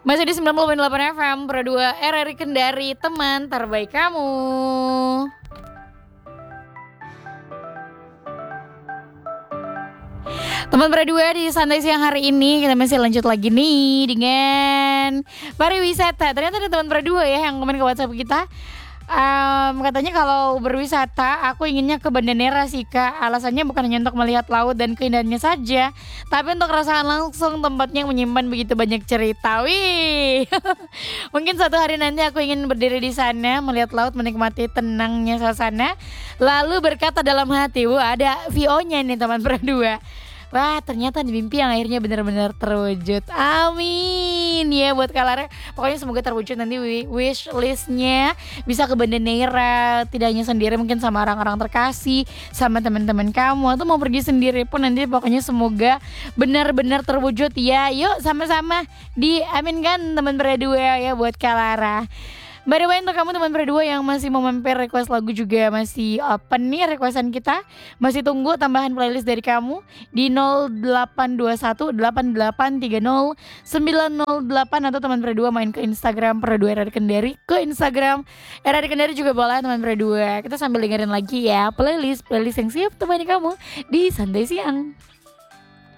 Masih di 90,8 FM Pro 2 RRI Kendari, teman terbaik kamu. Teman Pro 2 di santai siang hari ini kita masih lanjut lagi nih dengan pariwisata. Ternyata ada teman Pro 2 ya yang komen ke WhatsApp kita. Katanya kalau berwisata aku inginnya ke Banda Neira sih Kak. Alasannya bukan hanya untuk melihat laut dan keindahannya saja, tapi untuk rasakan langsung tempatnya yang menyimpan begitu banyak cerita. Wih. Mungkin suatu hari nanti aku ingin berdiri di sana, melihat laut, menikmati tenangnya suasana, lalu berkata dalam hati, wah ada VO-nya nih teman berdua. Wah ternyata di mimpi yang akhirnya benar-benar terwujud. Amin ya buat Kak Lara. Pokoknya semoga terwujud nanti wish listnya bisa ke Banda Neira. Tidak hanya sendiri, mungkin sama orang-orang terkasih, sama teman-teman kamu, atau mau pergi sendiri pun nanti pokoknya semoga benar-benar terwujud ya. Yuk sama-sama diaminkan teman berdua ya buat Kak Lara. By the way untuk kamu teman berdua yang masih mau mampir request lagu juga masih open nih requestan kita. Masih tunggu tambahan playlist dari kamu di 08218830908 atau teman berdua main ke Instagram Pro2 RRI Kendari, ke Instagram RRI Kendari juga boleh teman berdua. Kita sambil dengerin lagi ya playlist yang siap temani kamu di santai siang.